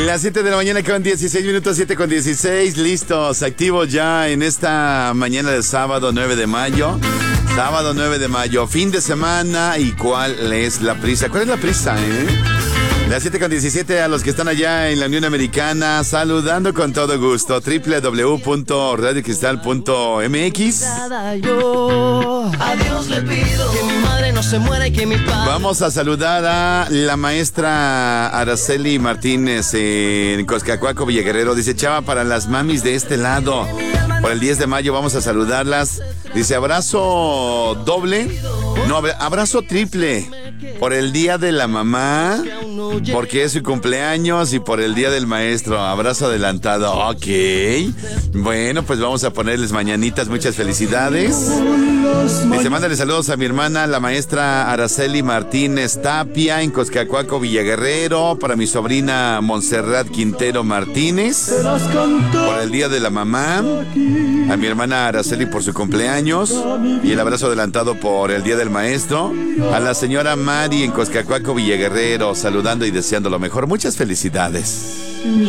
Las 7 de la mañana con 16 minutos, 7 con 16, listos, activos ya en esta mañana de sábado 9 de mayo. Sábado 9 de mayo, fin de semana. ¿Y cuál es la prisa? ¿Cuál es la prisa, Las 7 con 17 a los que están allá en la Unión Americana, saludando con todo gusto. www.radiocristal.mx. A Dios le pido que mi madre no se muera y que mi padre... Vamos a saludar a la maestra Araceli Martínez en Coscacuaco, Villaguerrero. Dice: Chava, para las mamis de este lado, por el 10 de mayo vamos a saludarlas. Dice: abrazo doble, no, abrazo triple, por el día de la mamá, porque es su cumpleaños, y por el día del maestro. Abrazo adelantado. Ok. Bueno, pues vamos a ponerles mañanitas. Muchas felicidades. Dice: mándale saludos a mi hermana, la maestra Araceli Martínez Tapia, en Coscacuaco, Villaguerrero. Para mi sobrina Montserrat Quintero Martínez, por el día de la mamá. A mi hermana Araceli por su cumpleaños. Y el abrazo adelantado por el día del maestro. A la señora Mari en Coscacuaco, Villaguerrero, saludando y deseando lo mejor. Muchas felicidades.